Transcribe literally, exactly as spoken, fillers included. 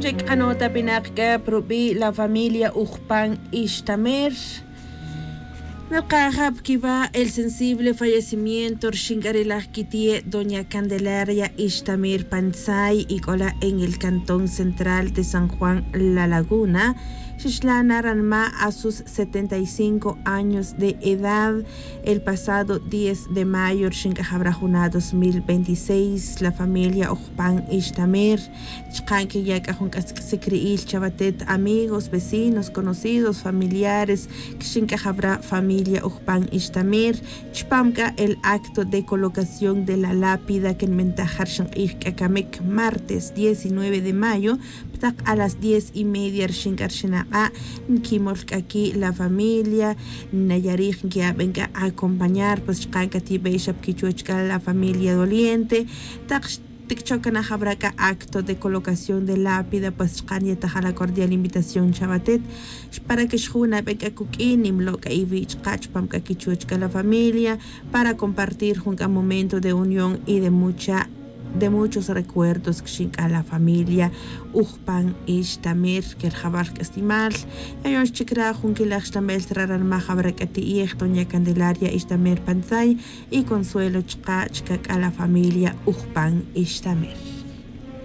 Check anota pinakka probi la familia Ujpan Ishtamer. Nalqajab que va el sensible fallecimiento Shingarilaj Kitie doña Candelaria Ishtamir Panzay y cola en el cantón central de San Juan La Laguna. Shishlana Ranma a sus setenta y cinco años de edad el pasado diez de mayo Shingajabrajuna dos mil veintiséis. La familia Ujpan Ishtamir Chkanke Yakajunkas Sekriil Chavatet, amigos, vecinos, conocidos, familiares Shinkajabra familia Ujpan Ishtamir Chpamka el acto de colocación de la lápida que en Mentajar Shankamek martes diecinueve de mayo a las diez y media Shinkarshana a Kimolk aquí la familia Nayarij que venga a acompañar pues Chankati Beishap Kichuchka la familia doliente Tax Tikchokana Jabraca acto de colocación de lápida pues Chania Tajala cordial invitación Chavatet para que Shuna venga Kukinim Loka Ivich Kachpam Kichuchka la familia para compartir un momento de unión y de mucha de muchos recuerdos a la familia Ujpan Ishtamir que el jabar estimal ellos chikra junquila Ishtamel traran mahabrakati y doña Candelaria Ishtamir Panzay y Consuelo Chka Chka a la familia Ujpan Ishtamir.